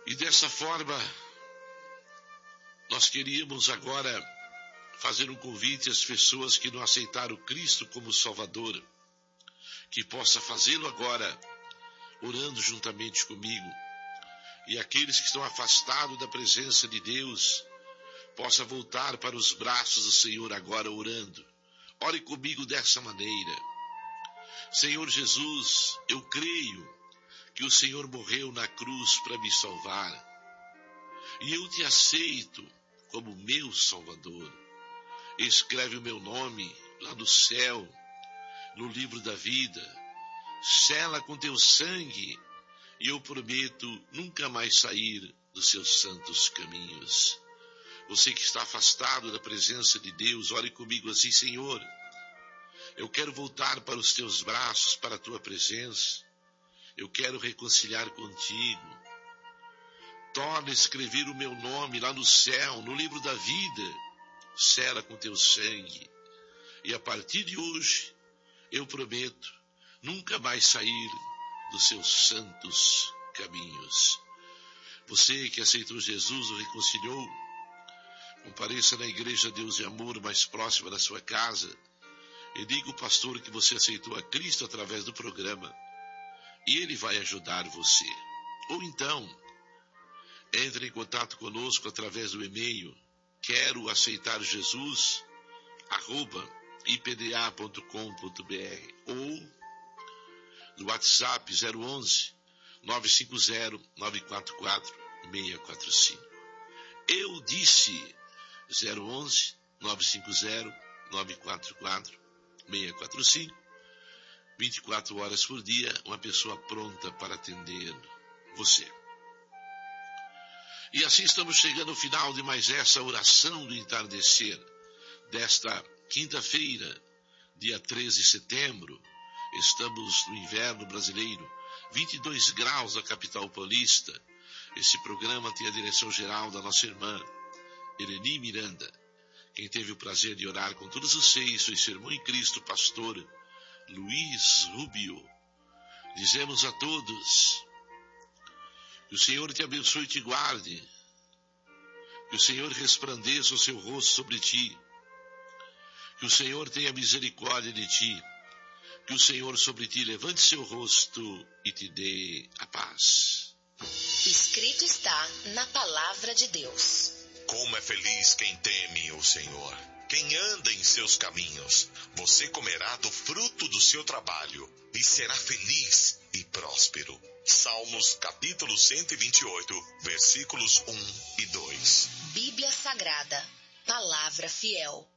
E dessa forma, nós queríamos agora fazer um convite às pessoas que não aceitaram Cristo como Salvador, que possa fazê-lo agora, orando juntamente comigo. E aqueles que estão afastados da presença de Deus, possa voltar para os braços do Senhor agora orando. Ore comigo dessa maneira. Senhor Jesus, eu creio que o Senhor morreu na cruz para me salvar. E eu te aceito como meu Salvador. Escreve o meu nome lá no céu, no livro da vida. Sela com teu sangue e eu prometo nunca mais sair dos seus santos caminhos. Você que está afastado da presença de Deus, ore comigo assim: Senhor, eu quero voltar para os teus braços, para a tua presença. Eu quero reconciliar contigo. Torna a escrever o meu nome lá no céu, no livro da vida. Sela com teu sangue. E a partir de hoje, eu prometo nunca mais sair dos seus santos caminhos. Você que aceitou Jesus, o reconciliou, compareça na Igreja Deus de Amor mais próxima da sua casa e diga ao pastor que você aceitou a Cristo através do programa e ele vai ajudar você. Ou então, entre em contato conosco através do e-mail quero aceitar Jesus @ipda.com.br ou no WhatsApp 011 950 944 645. Eu disse 011 950 944 645. 24 horas por dia, uma pessoa pronta para atender você. E assim estamos chegando ao final de mais essa oração do entardecer desta quinta-feira, dia 13 de setembro. Estamos no inverno brasileiro, 22 graus na capital paulista. Esse programa tem a direção geral da nossa irmã Eleni Miranda. Quem teve o prazer de orar com todos vocês foi seu irmão em Cristo, pastor Luiz Rubio. Dizemos a todos que o Senhor te abençoe e te guarde, que o Senhor resplandeça o seu rosto sobre ti, que o Senhor tenha misericórdia de ti, que o Senhor sobre ti levante seu rosto e te dê a paz. Escrito está na palavra de Deus. Como é feliz quem teme o Senhor, quem anda em seus caminhos. Você comerá do fruto do seu trabalho e será feliz e próspero. Salmos capítulo 128, versículos 1 e 2. Bíblia Sagrada, palavra fiel.